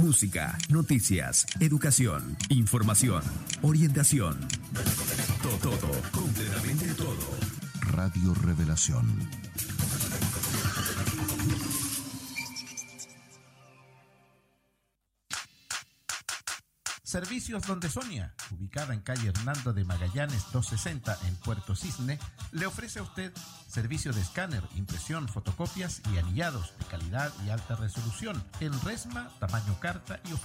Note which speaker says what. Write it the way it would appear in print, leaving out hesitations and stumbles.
Speaker 1: música, noticias, educación, información, orientación. Todo, completamente todo.
Speaker 2: Radio Revelación.
Speaker 3: Servicios Donde Sonia, ubicada en calle Hernando de Magallanes 260 en Puerto Cisne, le ofrece a usted servicio de escáner, impresión, fotocopias y anillados de calidad y alta resolución en resma, tamaño carta y oficina.